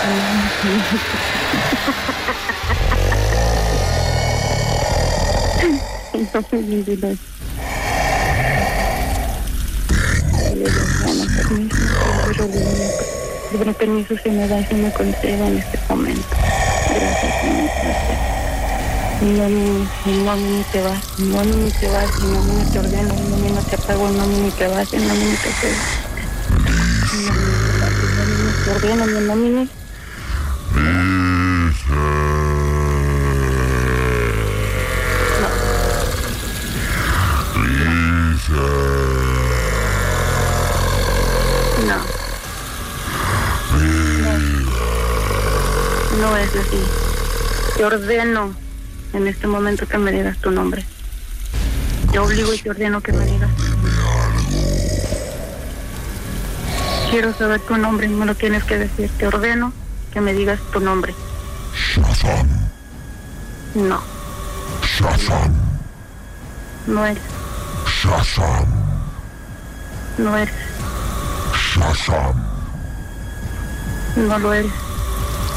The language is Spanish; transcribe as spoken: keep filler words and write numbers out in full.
No, mi vida. Libre permiso se me da y se me concede en este momento. Gracias, Señor. No, no, no, ni te vas, no, ni te vas, no, ni te ordeno, no, ni te apago, no, ni te vas, no, ni te cedo. No, ni te ordeno, no, ni No. No es así. Te ordeno en este momento que me digas tu nombre. Te obligo y te ordeno que me digas. Quiero saber tu nombre y me lo tienes que decir. Te ordeno que me digas tu nombre. Shazam. No. Shazam. No eres. Shazam. No eres. Shazam. No lo eres.